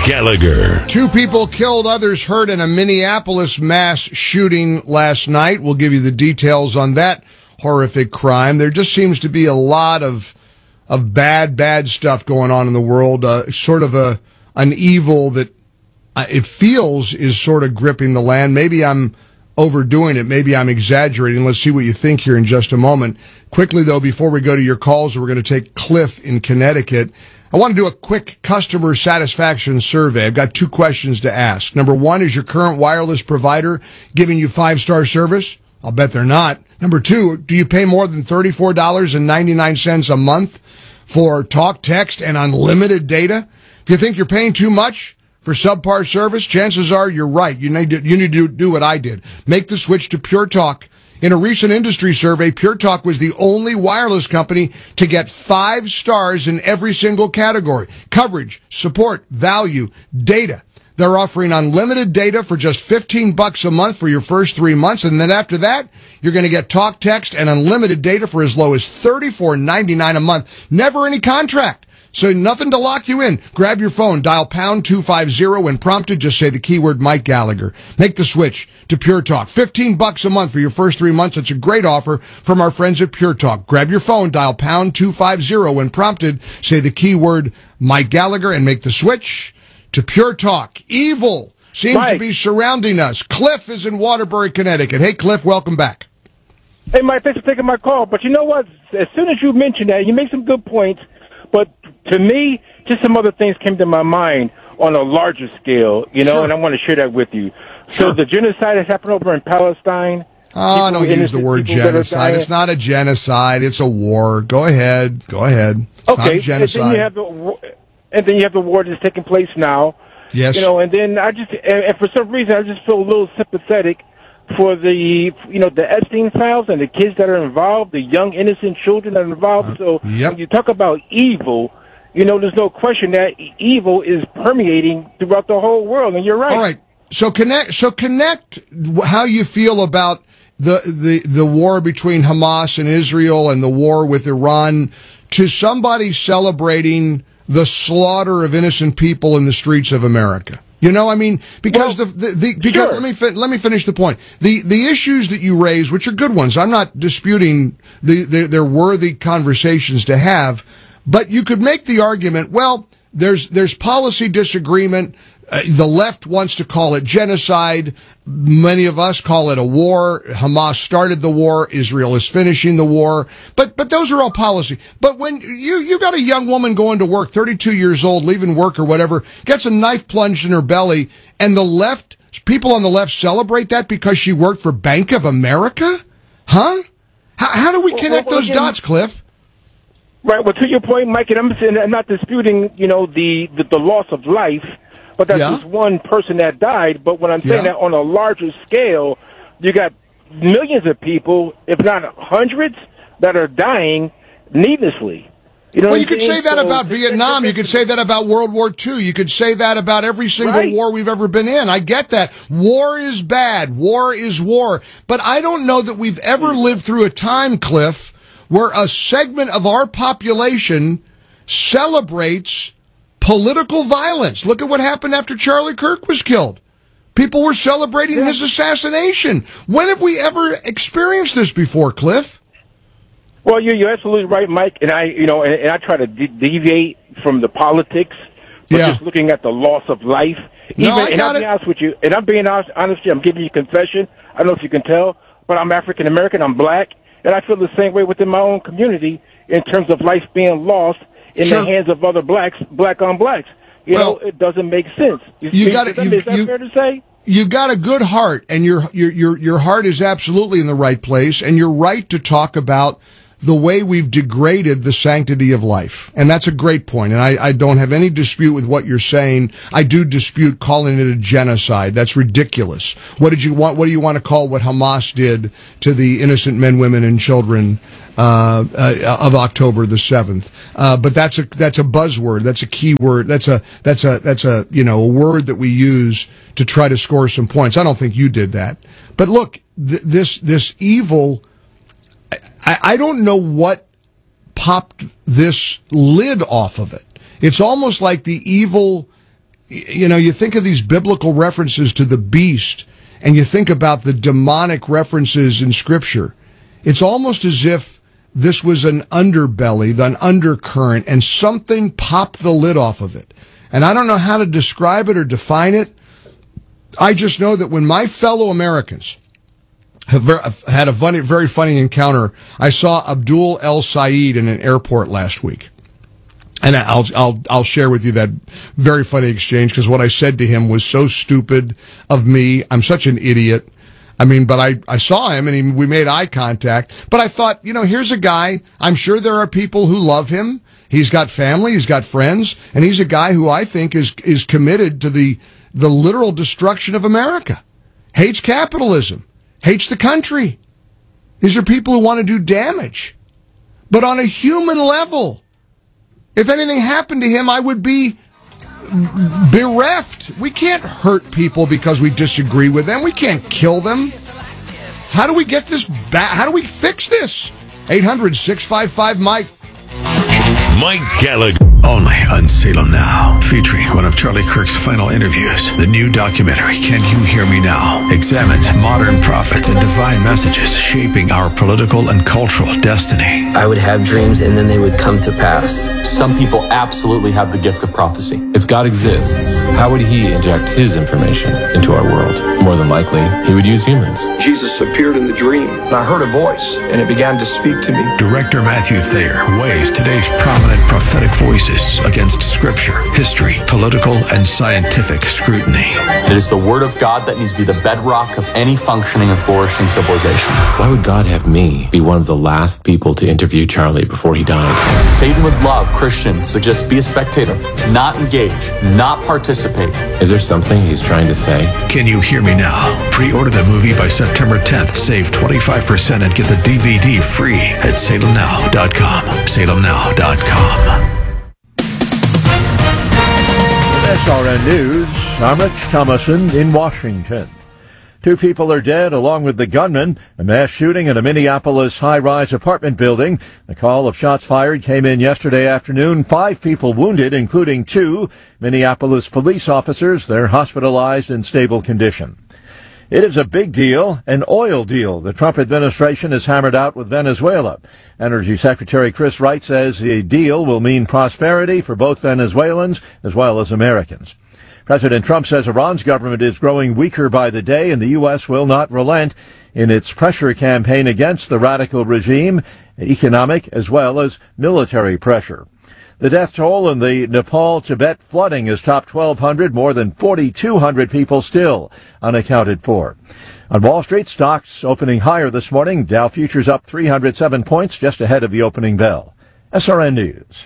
Gallagher. 2 people killed, others hurt in a Minneapolis mass shooting last night. We'll give you the details on that horrific crime. There just seems to be a lot of bad stuff going on in the world. Sort of an evil that it feels is sort of gripping the land. Maybe I'm overdoing it. Maybe I'm exaggerating. Let's see what you think here in just a moment. Quickly, though, before we go to your calls, we're going to take Cliff in Connecticut. I want to do a quick customer satisfaction survey. I've got 2 questions to ask. Number 1, is your current wireless provider giving you 5-star service? I'll bet they're not. Number 2, do you pay more than $34.99 a month for talk, text, and unlimited data? If you think you're paying too much for subpar service, chances are you're right. You need to do what I did. Make the switch to Pure Talk. In a recent industry survey, Pure Talk was the only wireless company to get 5 stars in every single category: coverage, support, value, data. They're offering unlimited data for just $15 a month for your first 3 months, and then after that, you're going to get talk, text, and unlimited data for as low as $34.99 a month. Never any contract. So nothing to lock you in. Grab your phone, dial pound 250 when prompted. Just say the keyword Mike Gallagher. Make the switch to Pure Talk. $15 a month for your first 3 months. It's a great offer from our friends at Pure Talk. Grab your phone, dial pound 250 when prompted. Say the keyword Mike Gallagher and make the switch to Pure Talk. Evil seems to be surrounding us. Cliff is in Waterbury, Connecticut. Hey, Cliff, welcome back. Hey, Mike, thanks for taking my call. But you know what? As soon as you mentioned that, you make some good points. But to me, just some other things came to my mind on a larger scale, you know, and I want to share that with you. So the genocide has happened over in Palestine. Oh, don't use the word genocide. It's not a genocide. It's a war. Go ahead. It's not a genocide. And then you have the war that's taking place now. Yes. You know, and then and for some reason, I just feel a little sympathetic for the Epstein files and the kids that are involved, the young innocent children that are involved. So when you talk about evil, you know, there's no question that evil is permeating throughout the whole world, and you're right. All right. So connect how you feel about the war between Hamas and Israel and the war with Iran to somebody celebrating the slaughter of innocent people in the streets of America. You know, I mean, because let me finish the point. The issues that you raise, which are good ones, I'm not disputing they're worthy conversations to have, but you could make the argument, well, there's policy disagreement. The left wants to call it genocide. Many of us call it a war. Hamas started the war. Israel is finishing the war. But those are all policy. But when you got a young woman going to work, 32 years old, leaving work or whatever, gets a knife plunged in her belly, and people on the left celebrate that because she worked for Bank of America? Huh? How do we connect those dots, Cliff? Right. Well, to your point, Mike, and I'm not disputing, you know, the loss of life. But that's just one person that died. But when I'm saying that on a larger scale, you got millions of people, if not hundreds, that are dying needlessly. You know well, you could say that about Vietnam. You could say that about World War II. You could say that about every single war we've ever been in. I get that. War is bad. War is war. But I don't know that we've ever lived through a time, Cliff, where a segment of our population celebrates political violence. Look at what happened after Charlie Kirk was killed. People were celebrating his assassination. When have we ever experienced this before, Cliff? Well, you're absolutely right, Mike. And I try to deviate from the politics, but just looking at the loss of life. I'll be honest with you, and I'm being honest with you. I'm giving you a confession. I don't know if you can tell, but I'm African American. I'm black, and I feel the same way within my own community in terms of life being lost in the hands of other blacks, black on blacks. You know, it doesn't make sense. Is that fair to say? You've got a good heart, and your heart is absolutely in the right place, and you're right to talk about the way we've degraded the sanctity of life. And that's a great point. And I don't have any dispute with what you're saying. I do dispute calling it a genocide. That's ridiculous. What do you want to call what Hamas did to the innocent men, women, and children of October the 7th? But that's a buzzword. That's a key word. That's a a word that we use to try to score some points. I don't think you did that. But look, this evil, I don't know what popped this lid off of it. It's almost like the evil you think of these biblical references to the beast, and you think about the demonic references in Scripture. It's almost as if this was an underbelly, an undercurrent, and something popped the lid off of it. And I don't know how to describe it or define it. I just know that when my fellow Americans have had a very funny encounter, I saw Abdul El Sayed in an airport last week. And I'll share with you that very funny exchange, because what I said to him was so stupid of me. I'm such an idiot. I mean, but I saw him and we made eye contact. But I thought, here's a guy. I'm sure there are people who love him. He's got family. He's got friends. And he's a guy who I think is committed to the literal destruction of America. Hates capitalism. Hates the country. These are people who want to do damage. But on a human level, if anything happened to him, I would be bereft. We can't hurt people because we disagree with them. We can't kill them. How do we get this back? How do we fix this? 800-655-MIKE. Mike Gallagher. Only on Salem Now. Featuring one of Charlie Kirk's final interviews. The new documentary, Can You Hear Me Now? Examines modern prophets and divine messages shaping our political and cultural destiny. I would have dreams and then they would come to pass. Some people absolutely have the gift of prophecy. If God exists, how would he inject his information into our world? More than likely, he would use humans. Jesus appeared in the dream, and I heard a voice, and it began to speak to me. Director Matthew Thayer weighs today's prominent prophetic voices against scripture, history, political, and scientific scrutiny. It is the word of God that needs to be the bedrock of any functioning and flourishing civilization. Why would God have me be one of the last people to interview Charlie before he died? Satan would love Christians to just be a spectator, not engage, not participate. Is there something he's trying to say? Can You Hear Me Now? Pre-order the movie by September 10th. Save 25% and get the DVD free at salemnow.com. salemnow.com. SRN News, I'm Rich Thomason in Washington. 2 people are dead along with the gunman. A mass shooting at a Minneapolis high-rise apartment building. The call of shots fired came in yesterday afternoon. 5 people wounded, including 2 Minneapolis police officers. They're hospitalized in stable condition. It is a big deal, an oil deal the Trump administration has hammered out with Venezuela. Energy Secretary Chris Wright says the deal will mean prosperity for both Venezuelans as well as Americans. President Trump says Iran's government is growing weaker by the day and the U.S. will not relent in its pressure campaign against the radical regime, economic as well as military pressure. The death toll in the Nepal-Tibet flooding has topped 1,200, more than 4,200 people still unaccounted for. On Wall Street, stocks opening higher this morning. Dow futures up 307 points, just ahead of the opening bell. SRN News.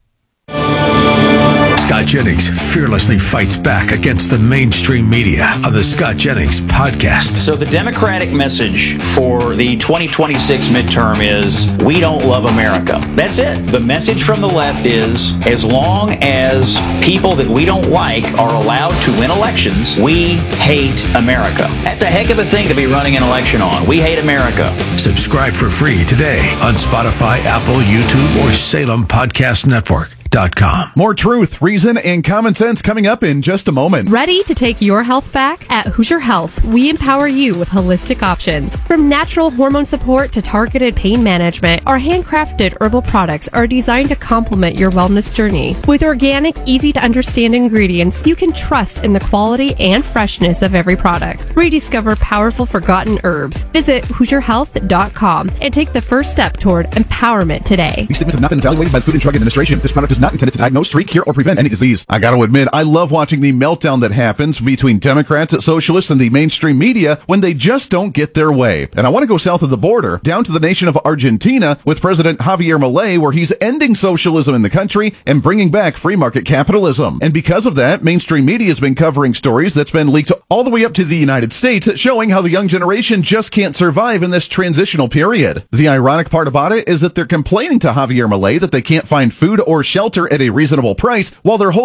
Scott Jennings fearlessly fights back against the mainstream media on the Scott Jennings podcast. So the Democratic message for the 2026 midterm is, we don't love America. That's it. The message from the left is, as long as people that we don't like are allowed to win elections, we hate America. That's a heck of a thing to be running an election on. We hate America. Subscribe for free today on Spotify, Apple, YouTube, or Salem Podcast Network. More truth, reason, and common sense coming up in just a moment. Ready to take your health back? At Hoosier Health, we empower you with holistic options. From natural hormone support to targeted pain management, our handcrafted herbal products are designed to complement your wellness journey. With organic, easy-to-understand ingredients, you can trust in the quality and freshness of every product. Rediscover powerful forgotten herbs. Visit HoosierHealth.com and take the first step toward empowerment today. These statements have not been evaluated by the Food and Drug Administration. This product is not intended to diagnose, treat, cure, or prevent any disease. I got to admit, I love watching the meltdown that happens between Democrats, socialists, and the mainstream media when they just don't get their way. And I want to go south of the border, down to the nation of Argentina, with President Javier Milei, where he's ending socialism in the country and bringing back free market capitalism. And because of that, mainstream media has been covering stories that's been leaked all the way up to the United States, showing how the young generation just can't survive in this transitional period. The ironic part about it is that they're complaining to Javier Milei that they can't find food or shelter at a reasonable price while they're holding